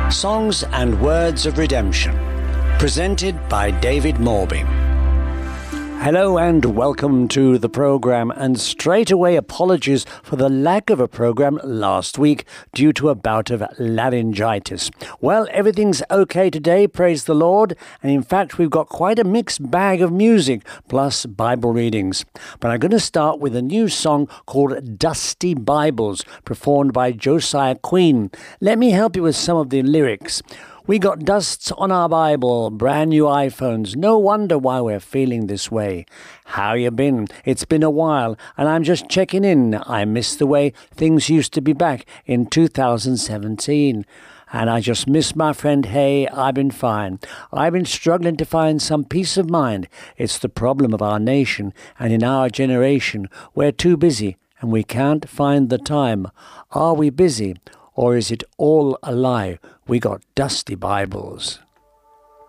Songs and Words of Redemption, presented by David Morby. Hello and welcome to the program, and straight away apologies for the lack of a program last week due to a bout of laryngitis. Well, everything's okay today, praise the Lord, and in fact we've got quite a mixed bag of music plus Bible readings. But I'm going to start with a new song called Dusty Bibles, performed by Josiah Queen. Let me help you with some of the lyrics. We got dusts on our Bible, brand new iPhones. No wonder why we're feeling this way. How you been? It's been a while, and I'm just checking in. I miss the way things used to be back in 2017. And I just miss my friend. Hey, I've been fine. I've been struggling to find some peace of mind. It's the problem of our nation, and in our generation, we're too busy, and we can't find the time. Are we busy? Or is it all a lie? We got dusty Bibles.